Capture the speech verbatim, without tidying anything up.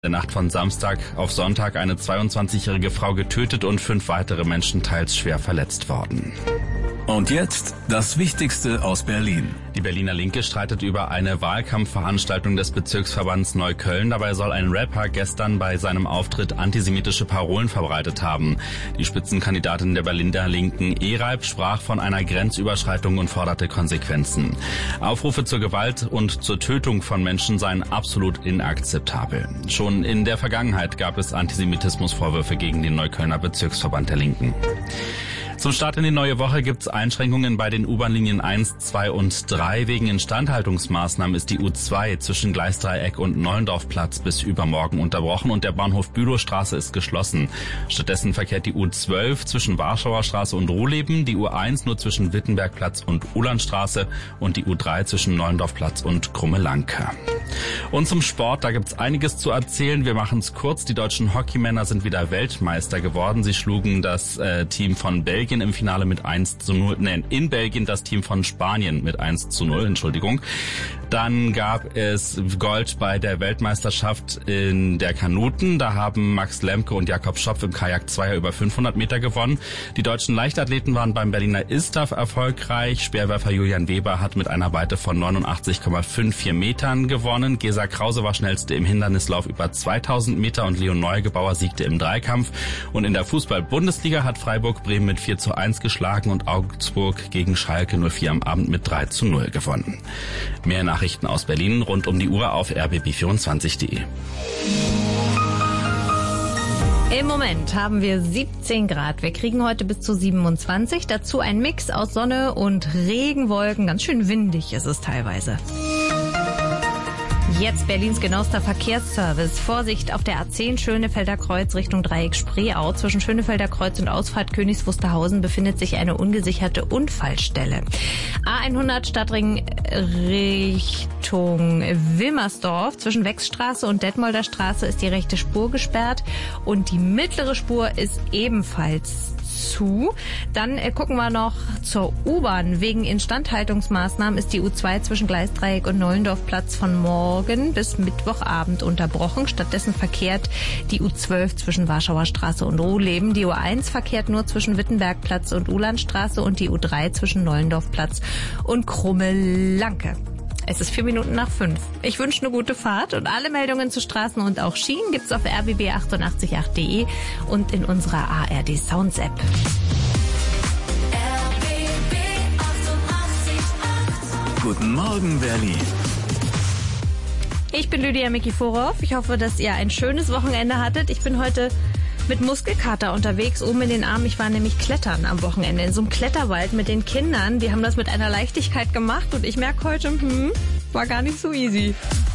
In der Nacht von Samstag auf Sonntag eine zweiundzwanzigjährige Frau getötet und fünf weitere Menschen teils schwer verletzt worden. Und jetzt das Wichtigste aus Berlin. Die Berliner Linke streitet über eine Wahlkampfveranstaltung des Bezirksverbands Neukölln. Dabei soll ein Rapper gestern bei seinem Auftritt antisemitische Parolen verbreitet haben. Die Spitzenkandidatin der Berliner Linken, Ereib, sprach von einer Grenzüberschreitung und forderte Konsequenzen. Aufrufe zur Gewalt und zur Tötung von Menschen seien absolut inakzeptabel. Schon in der Vergangenheit gab es Antisemitismusvorwürfe gegen den Neuköllner Bezirksverband der Linken. Zum Start in die neue Woche gibt es Einschränkungen bei den U-Bahn-Linien eins, zwei und drei. Wegen Instandhaltungsmaßnahmen ist die U zwei zwischen Gleisdreieck und Nollendorfplatz bis übermorgen unterbrochen und der Bahnhof Bülowstraße ist geschlossen. Stattdessen verkehrt die U zwölf zwischen Warschauer Straße und Ruhleben, die U eins nur zwischen Wittenbergplatz und Ulandstraße und die U drei zwischen Nollendorfplatz und Krumme-Lanke. Und zum Sport, da gibt's einiges zu erzählen. Wir machen es kurz. Die deutschen Hockeymänner sind wieder Weltmeister geworden. Sie schlugen das äh, Team von Belgien im Finale mit eins zu null. Nein, in Belgien das Team von Spanien mit eins zu null, Entschuldigung. Dann gab es Gold bei der Weltmeisterschaft in der Kanuten. Da haben Max Lemke und Jakob Schopf im Kajak Zweier über fünfhundert Meter gewonnen. Die deutschen Leichtathleten waren beim Berliner ISTAF erfolgreich. Speerwerfer Julian Weber hat mit einer Weite von neunundachtzig Komma vierundfünfzig Metern gewonnen. Gesa Krause war schnellste im Hindernislauf über zweitausend Meter und Leon Neugebauer siegte im Dreikampf. Und in der Fußball-Bundesliga hat Freiburg Bremen mit vier zu eins geschlagen und Augsburg gegen Schalke null vier am Abend mit drei zu null gewonnen. Mehr Nachrichten aus Berlin rund um die Uhr auf r b b vierundzwanzig punkt d e. Im Moment haben wir siebzehn Grad. Wir kriegen heute bis zu siebenundzwanzig. Dazu ein Mix aus Sonne und Regenwolken. Ganz schön windig ist es teilweise. Jetzt Berlins genauester Verkehrsservice. Vorsicht auf der A zehn Schönefelder Kreuz Richtung Dreieck Spreeau. Zwischen Schönefelder Kreuz und Ausfahrt Königs Wusterhausen befindet sich eine ungesicherte Unfallstelle. A hundert Stadtring Richtung Wilmersdorf. Zwischen Wechsstraße und Detmolder Straße ist die rechte Spur gesperrt und die mittlere Spur ist ebenfalls zu. Dann äh, gucken wir noch zur U-Bahn. Wegen Instandhaltungsmaßnahmen ist die U zwei zwischen Gleisdreieck und Nollendorfplatz von morgen bis Mittwochabend unterbrochen. Stattdessen verkehrt die U zwölf zwischen Warschauer Straße und Ruhleben. Die U eins verkehrt nur zwischen Wittenbergplatz und Ulandstraße und die U drei zwischen Nollendorfplatz und Krumme-Lanke. Es ist vier Minuten nach fünf. Ich wünsche eine gute Fahrt und alle Meldungen zu Straßen und auch Schienen gibt's auf r b b achtundachtzig punkt acht punkt d e und in unserer A R D Sounds App. R B B achtundachtzig Komma acht. Guten Morgen, Berlin. Ich bin Lydia Mikiforov. Ich hoffe, dass ihr ein schönes Wochenende hattet. Ich bin heute mit Muskelkater unterwegs, oben in den Armen. Ich war nämlich klettern am Wochenende in so einem Kletterwald mit den Kindern. Die haben das mit einer Leichtigkeit gemacht und ich merke heute, hm, war gar nicht so easy.